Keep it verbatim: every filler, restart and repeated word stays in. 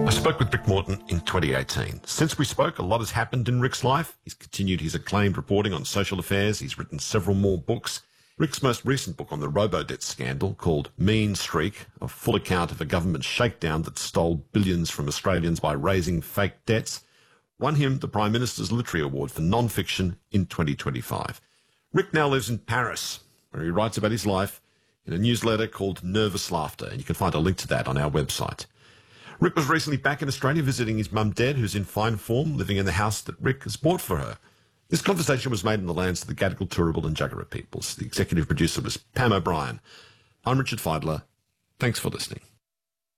I spoke with Rick Morton in twenty eighteen. Since we spoke, a lot has happened in Rick's life. He's continued his acclaimed reporting on social affairs. He's written several more books. Rick's most recent book on the robo-debt scandal, called Mean Streak, a full account of a government shakedown that stole billions from Australians by raising fake debts, won him the Prime Minister's Literary Award for non-fiction in twenty twenty-five. Rick now lives in Paris, where he writes about his life in a newsletter called Nervous Laughter, and you can find a link to that on our website. Rick was recently back in Australia visiting his mum Deb, who's in fine form, living in the house that Rick has bought for her. This conversation was made in the lands of the Gadigal, Turrbal and Jagera peoples. The executive producer was Pam O'Brien. I'm Richard Feidler. Thanks for listening.